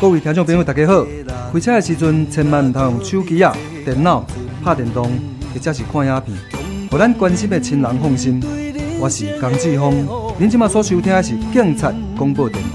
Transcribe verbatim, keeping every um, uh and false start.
各位听众朋友，大家好！开车的时阵，千万唔通用手机啊、电脑、拍电动，或者是看影片，互咱关心的亲人放心。我是江志峰，您即马所收听的是警察广播电台。